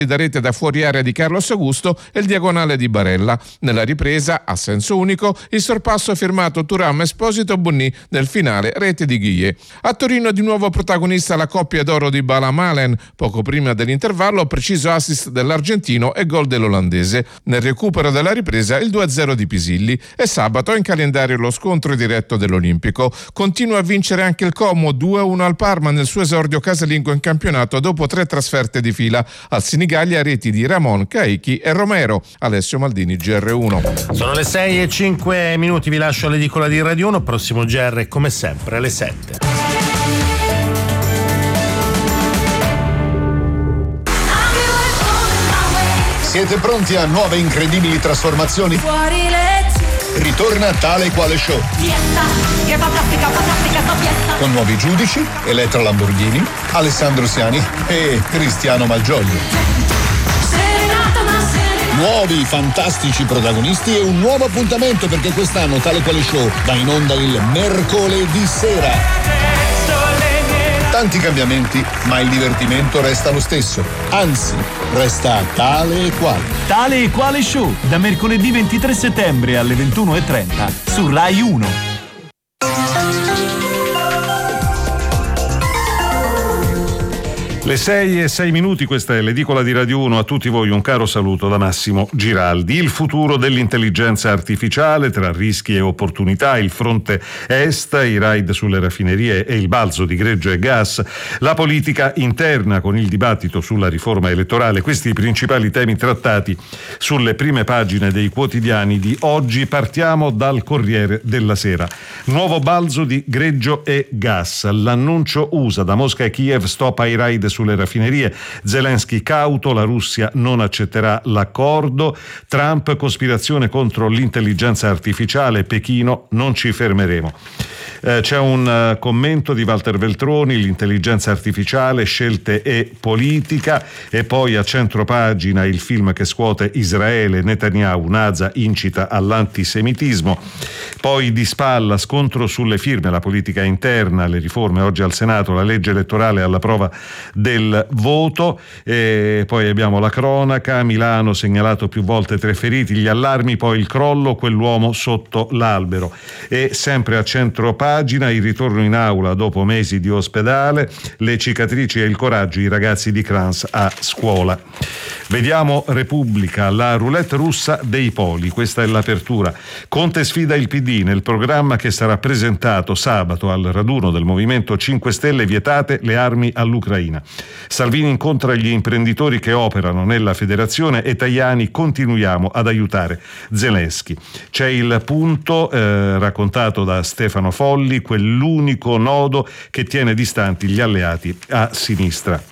da rete da fuori area di Carlos Augusto e il diagonale di Barella. Nella ripresa, a senso unico, il sorpasso firmato Thuram Esposito Bonny, nel finale rete di Guille. A Torino di nuovo protagonista la coppia d'oro di Bala Malen, poco prima dell'intervallo preciso assist dell'argentino e gol dell'olandese. Nel recupero della ripresa il 2-0 di Pisilli e sabato in calendario lo scontro diretto dell'Olimpico. Continua a vincere anche il Como, 2-1 al Parma nel suo esordio casalingo in campionato dopo 3 trasferte di fila. Al Sinigaglia reti di Ramon, Caichi e Romero. Alessio Maldini, GR1. Sono le 6:05, vi lascio all'edicola di Radio 1, prossimo GR come sempre alle 7. Siete pronti a nuove incredibili trasformazioni? Fuori legge. Ritorna Tale e Quale Show. Fiesta, che fantastica sta fiesta. Con nuovi giudici, Elettra Lamborghini, Alessandro Siani e Cristiano Malgioglio. Nuovi fantastici protagonisti e un nuovo appuntamento, perché quest'anno Tale e Quale Show va in onda il mercoledì sera. Tanti cambiamenti, ma il divertimento resta lo stesso. Anzi, resta Tale e Quale. Tale e Quale Show, da mercoledì 23 settembre alle 21:30 su Rai 1. Le 6:06, questa è l'edicola di Radio 1. A tutti voi un caro saluto da Massimo Giraldi. Il futuro dell'intelligenza artificiale, tra rischi e opportunità, il fronte est, i raid sulle raffinerie e il balzo di greggio e gas, la politica interna con il dibattito sulla riforma elettorale, questi i principali temi trattati sulle prime pagine dei quotidiani di oggi. Partiamo dal Corriere della Sera. Nuovo balzo di greggio e gas, l'annuncio USA da Mosca e Kiev, stop ai raid sulle raffinerie, Zelensky cauto, la Russia non accetterà l'accordo, Trump cospirazione contro l'intelligenza artificiale, Pechino non ci fermeremo. C'è un commento di Walter Veltroni, l'intelligenza artificiale, scelte e politica, e poi a centropagina il film che scuote Israele, Netanyahu, Naza incita all'antisemitismo. Poi di spalla scontro sulle firme, la politica interna, le riforme oggi al Senato, la legge elettorale alla prova del voto, e poi abbiamo la cronaca, Milano segnalato più volte 3 feriti, gli allarmi, poi il crollo, quell'uomo sotto l'albero. E sempre a centropagina il ritorno in aula dopo mesi di ospedale, le cicatrici e il coraggio, i ragazzi di Crans a scuola. Vediamo Repubblica, la roulette russa dei poli, questa è l'apertura. Conte sfida il PD nel programma che sarà presentato sabato al raduno del Movimento 5 Stelle, vietate le armi all'Ucraina. Salvini incontra gli imprenditori che operano nella federazione e Tajani, continuiamo ad aiutare Zelensky. C'è il punto raccontato da Stefano Folli, quell'unico nodo che tiene distanti gli alleati a sinistra.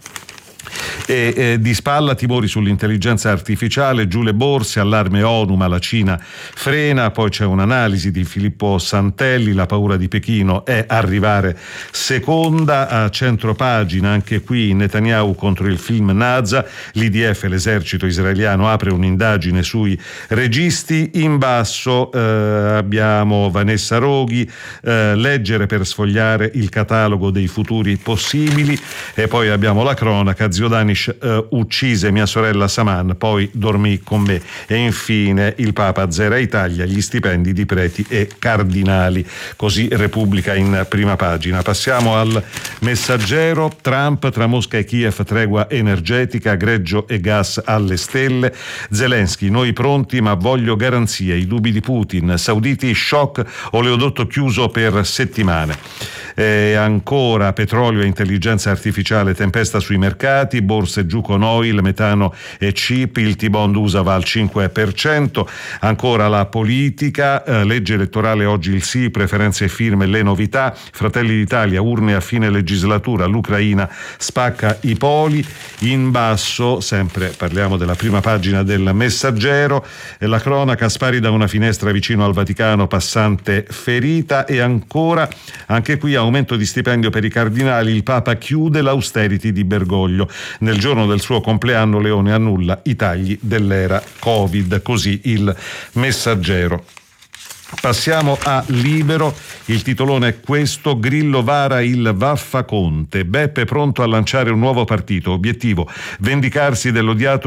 E di spalla timori sull'intelligenza artificiale, giù le borse, allarme ONU ma la Cina frena. Poi c'è un'analisi di Filippo Santelli, la paura di Pechino è arrivare seconda. A centropagina anche qui Netanyahu contro il film Naza, l'IDF, l'esercito israeliano, apre un'indagine sui registi. In basso abbiamo Vanessa Roghi, leggere per sfogliare il catalogo dei futuri possibili, e poi abbiamo la cronaca, zio Danish uccise mia sorella Saman, poi dormì con me, e infine il Papa azzera Italia, gli stipendi di preti e cardinali. Così Repubblica in prima pagina. Passiamo al Messaggero. Trump, tra Mosca e Kiev tregua energetica, greggio e gas alle stelle. Zelensky, noi pronti ma voglio garanzie, i dubbi di Putin, sauditi shock, oleodotto chiuso per settimane. E ancora petrolio e intelligenza artificiale, tempesta sui mercati, borse giù con oil, metano e chip, il T-bond USA va al 5%. Ancora la politica, legge elettorale oggi il sì, preferenze e firme le novità, Fratelli d'Italia, urne a fine legislatura, l'Ucraina spacca i poli. In basso, sempre parliamo della prima pagina del Messaggero, la cronaca, spari da una finestra vicino al Vaticano, passante ferita. E ancora, anche qui aumento di stipendio per i cardinali, il Papa chiude l'austerity di Bergoglio. Nel giorno del suo compleanno Leone annulla i tagli dell'era Covid, così il Messaggero. Passiamo a Libero, il titolone è questo: Grillo vara il Vaffa Conte, Beppe pronto a lanciare un nuovo partito, obiettivo vendicarsi dell'odiato